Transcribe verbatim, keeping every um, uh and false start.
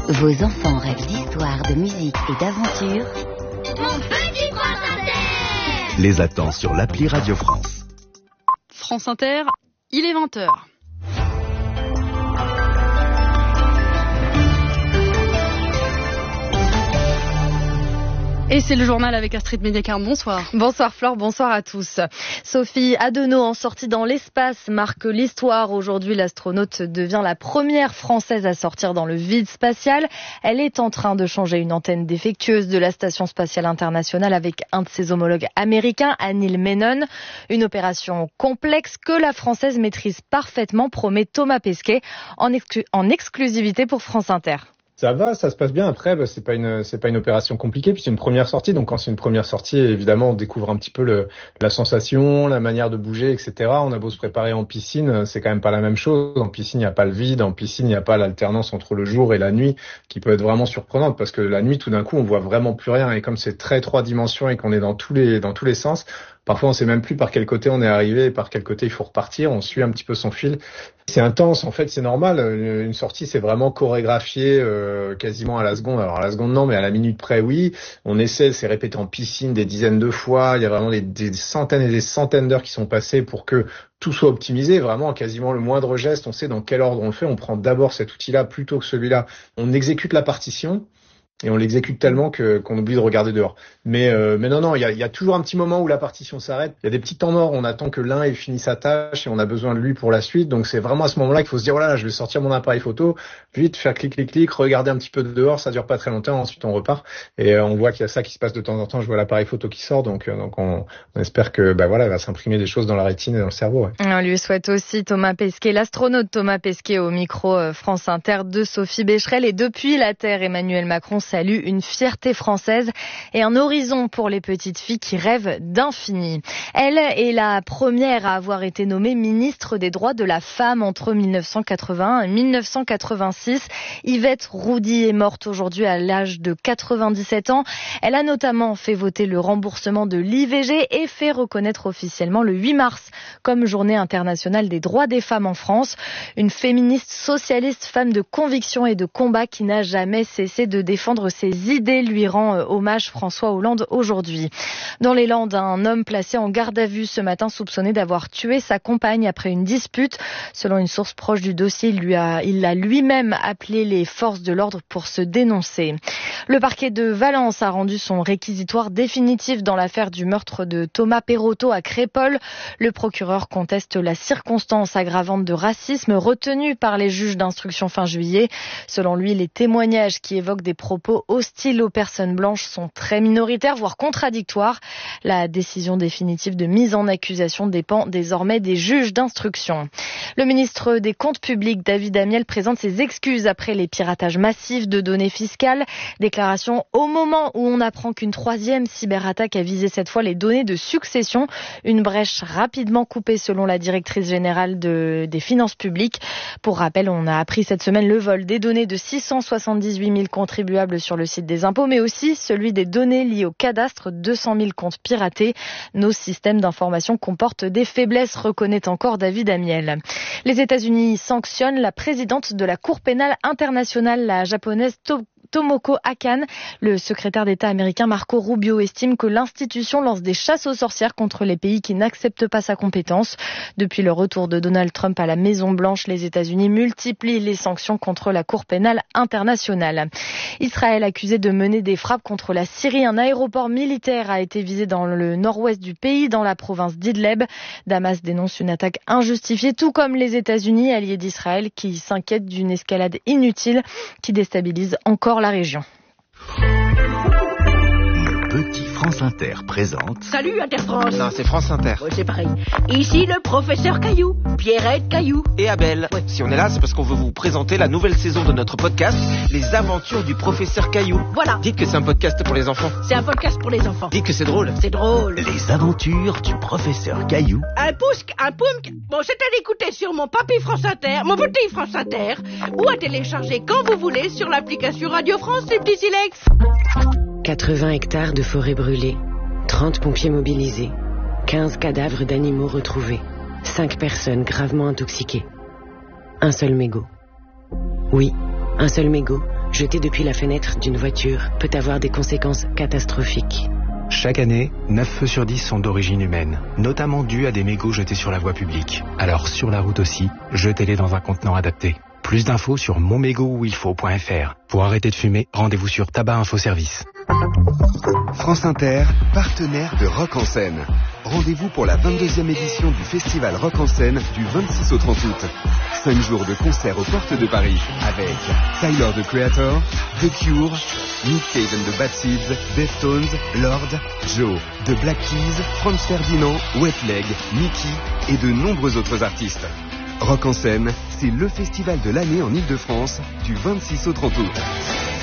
Vos enfants rêvent d'histoire, de musique et d'aventure. Mon petit France Inter les attend sur l'appli Radio France. France Inter, il est vingt heures. Et c'est le journal avec Astrid Médiacard. Bonsoir. Bonsoir Flore, bonsoir à tous. Sophie Adenau, en sortie dans l'espace, marque l'histoire. Aujourd'hui, l'astronaute devient la première Française à sortir dans le vide spatial. Elle est en train de changer une antenne défectueuse de la Station spatiale internationale avec un de ses homologues américains, Neil Menon. Une opération complexe que la Française maîtrise parfaitement, promet Thomas Pesquet, en, exclu- en exclusivité pour France Inter. Ça va, ça se passe bien. Après, bah, c'est pas une, c'est pas une opération compliquée, puis c'est une première sortie. Donc, quand c'est une première sortie, évidemment, on découvre un petit peu le, la sensation, la manière de bouger, et cetera. On a beau se préparer en piscine, c'est quand même pas la même chose. En piscine, il n'y a pas le vide. En piscine, il n'y a pas l'alternance entre le jour et la nuit, qui peut être vraiment surprenante, parce que la nuit, tout d'un coup, on voit vraiment plus rien. Et comme c'est très trois dimensions et qu'on est dans tous les, dans tous les sens, parfois, on sait même plus par quel côté on est arrivé et par quel côté il faut repartir. On suit un petit peu son fil. C'est intense. En fait, c'est normal. Une sortie, c'est vraiment chorégraphié euh, quasiment à la seconde. Alors, à la seconde, non, mais à la minute près, oui. On essaie, c'est répété en piscine des dizaines de fois. Il y a vraiment des, des centaines et des centaines d'heures qui sont passées pour que tout soit optimisé. Vraiment, quasiment le moindre geste, on sait dans quel ordre on le fait. On prend d'abord cet outil-là plutôt que celui-là. On exécute la partition. Et on l'exécute tellement que qu'on oublie de regarder dehors. Mais euh, mais non non, il y a, y a toujours un petit moment où la partition s'arrête. Il y a des petits temps morts. On attend que l'un ait fini sa tâche et on a besoin de lui pour la suite. Donc c'est vraiment à ce moment-là qu'il faut se dire voilà, je vais sortir mon appareil photo, vite faire clic clic clic, regarder un petit peu dehors. Ça dure pas très longtemps. Ensuite on repart et euh, on voit qu'il y a ça qui se passe de temps en temps. Je vois l'appareil photo qui sort. Donc euh, donc on, on espère que bah voilà, il va s'imprimer des choses dans la rétine et dans le cerveau. Ouais. On lui souhaite aussi Thomas Pesquet, l'astronaute Thomas Pesquet au micro France Inter de Sophie Becherel. Et depuis la Terre, Emmanuel Macron salue une fierté française et un horizon pour les petites filles qui rêvent d'infini. Elle est la première à avoir été nommée ministre des droits de la femme entre mille neuf cent quatre-vingt-un et mille neuf cent quatre-vingt-six. Yvette Roudy est morte aujourd'hui à l'âge de quatre-vingt-dix-sept ans. Elle a notamment fait voter le remboursement de l'I V G et fait reconnaître officiellement le huit mars comme journée internationale des droits des femmes en France. Une féministe socialiste, femme de conviction et de combat qui n'a jamais cessé de défendre ses idées, lui rend hommage François Hollande aujourd'hui. Dans les Landes, un homme placé en garde à vue ce matin soupçonné d'avoir tué sa compagne après une dispute. Selon une source proche du dossier, il, lui a, il a lui-même appelé les forces de l'ordre pour se dénoncer. Le parquet de Valence a rendu son réquisitoire définitif dans l'affaire du meurtre de Thomas Perotto à Crépol. Le procureur conteste la circonstance aggravante de racisme retenue par les juges d'instruction fin juillet. Selon lui, les témoignages qui évoquent des propos hostiles aux personnes blanches sont très minoritaires, voire contradictoires. La décision définitive de mise en accusation dépend désormais des juges d'instruction. Le ministre des Comptes publics, David Amiel, présente ses excuses après les piratages massifs de données fiscales. Déclaration au moment où on apprend qu'une troisième cyberattaque a visé cette fois les données de succession. Une brèche rapidement coupée selon la directrice générale de, des finances publiques. Pour rappel, on a appris cette semaine le vol des données de six cent soixante-dix-huit mille contribuables sur le site des impôts, mais aussi celui des données liées au cadastre, deux cent mille comptes piratés. Nos systèmes d'information comportent des faiblesses, reconnaît encore David Amiel. Les États-Unis sanctionnent la présidente de la Cour pénale internationale, la japonaise To- Tomoko Akan. Le secrétaire d'État américain Marco Rubio estime que l'institution lance des chasses aux sorcières contre les pays qui n'acceptent pas sa compétence. Depuis le retour de Donald Trump à la Maison-Blanche, les États-Unis multiplient les sanctions contre la Cour pénale internationale. Israël accusé de mener des frappes contre la Syrie. Un aéroport militaire a été visé dans le nord-ouest du pays, dans la province d'Idleb. Damas dénonce une attaque injustifiée, tout comme les États-Unis, alliés d'Israël, qui s'inquiètent d'une escalade inutile qui déstabilise encore la région. Petit France Inter présente... Salut Inter-France. Non, c'est France Inter. Ouais, c'est pareil. Ici le professeur Caillou, Pierrette Caillou. Et Abel. Ouais. Si on est là, c'est parce qu'on veut vous présenter la nouvelle saison de notre podcast, Les Aventures du professeur Caillou. Voilà. Dites que c'est un podcast pour les enfants. C'est un podcast pour les enfants. Dites que c'est drôle. C'est drôle. Les Aventures du professeur Caillou. Un pousque, un poumque. Bon, c'est à l'écouter sur mon papy France Inter, mon petit France Inter, ou à télécharger quand vous voulez sur l'application Radio France, les petits silex. quatre-vingts hectares de forêt brûlée, trente pompiers mobilisés, quinze cadavres d'animaux retrouvés, cinq personnes gravement intoxiquées. Un seul mégot. Oui, un seul mégot, jeté depuis la fenêtre d'une voiture peut avoir des conséquences catastrophiques. Chaque année, neuf feux sur dix sont d'origine humaine, notamment dus à des mégots jetés sur la voie publique. Alors sur la route aussi, jetez-les dans un contenant adapté. Plus d'infos sur mon mégot où il faut point f r. Pour arrêter de fumer, rendez-vous sur Tabac Info Service. France Inter, partenaire de Rock en Scène. Rendez-vous pour la vingt-deuxième édition du festival Rock en Scène du vingt-six au trente août. Cinq jours de concerts aux portes de Paris avec Tyler the Creator, The Cure, Nick Cave and the Bad Seeds, Deftones, Lord, Joe, The Black Keys, Franz Ferdinand, Wet Leg, Mickey et de nombreux autres artistes. Rock en Scène, c'est le festival de l'année en Ile-de-France du vingt-six au trente août.